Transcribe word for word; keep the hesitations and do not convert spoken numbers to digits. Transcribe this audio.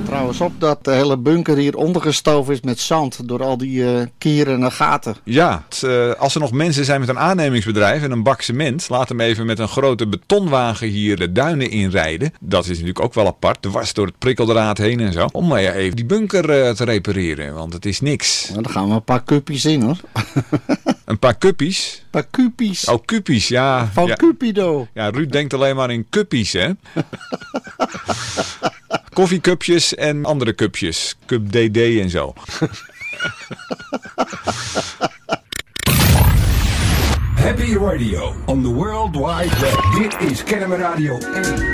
trouwens op dat de hele bunker hier ondergestoven is met zand door al die uh, kieren en gaten. Ja, het, uh, als er nog mensen zijn met een aannemingsbedrijf en een bak cement, laat hem even met een grote betonwagen hier de duinen inrijden. Dat is natuurlijk ook wel apart, dwars door het prikkeldraad heen en zo. Om maar ja, even die bunker uh, te repareren, want het is niks. Nou, dan gaan we een paar cuppies in, hoor. Een paar cuppies? Een paar cuppies. Oh, cuppies, ja. Van ja. Cupido. Ja, Ruud denkt alleen maar in cuppies, hè. Koffiecupjes en andere cupjes. Cup D D en zo. Happy Radio on the World Wide Web. Dit is Kennemer Radio één.